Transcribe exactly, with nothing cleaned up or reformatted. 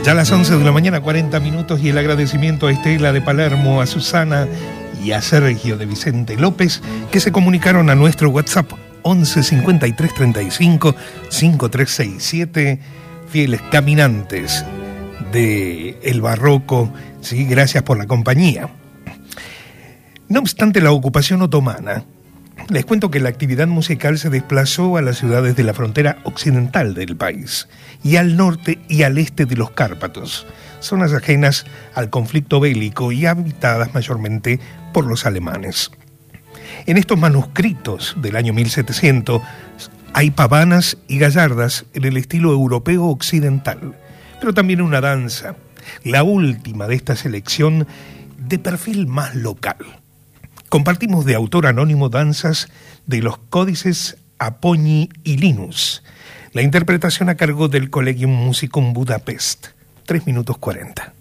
Ya a las once de la mañana, cuarenta minutos, y el agradecimiento a Estela de Palermo, a Susana y a Sergio de Vicente López, que se comunicaron a nuestro WhatsApp once cincuenta y tres treinta y cinco cincuenta y tres sesenta y siete, fieles caminantes de el barroco, ¿sí? Gracias por la compañía. No obstante la ocupación otomana, les cuento que la actividad musical se desplazó a las ciudades de la frontera occidental del país y al norte y al este de los Cárpatos, zonas ajenas al conflicto bélico y habitadas mayormente por los alemanes. En estos manuscritos del año mil setecientos hay pavanas y gallardas en el estilo europeo occidental, pero también una danza, la última de esta selección de perfil más local. Compartimos de autor anónimo danzas de los códices Apogni y Linus. La interpretación a cargo del Collegium Musicum Budapest. tres minutos cuarenta.